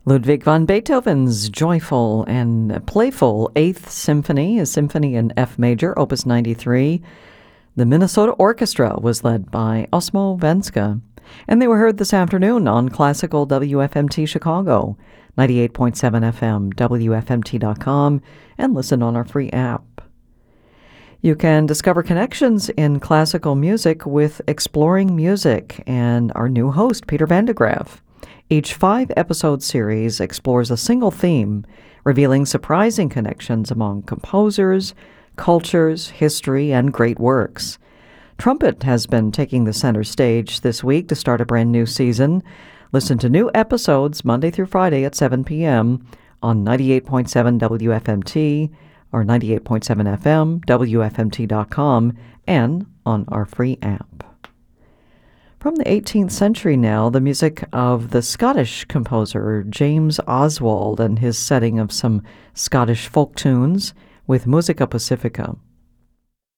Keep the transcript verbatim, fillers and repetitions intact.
Ludwig van Beethoven's joyful and playful Eighth Symphony, a symphony in F major, Opus ninety-three. The Minnesota Orchestra was led by Osmo Venska, and they were heard this afternoon on Classical W F M T Chicago, ninety-eight point seven F M, W F M T dot com, and listen on our free app. You can discover connections in classical music with Exploring Music and our new host, Peter Van de Graaff. Each five-episode series explores a single theme, revealing surprising connections among composers, cultures, history, and great works. Trumpet has been taking the center stage this week to start a brand new season. Listen to new episodes Monday through Friday at seven p.m. on ninety-eight point seven W F M T or ninety-eight point seven F M, W F M T dot com, and on our free app. From the eighteenth century now, the music of the Scottish composer James Oswald and his setting of some Scottish folk tunes with Musica Pacifica.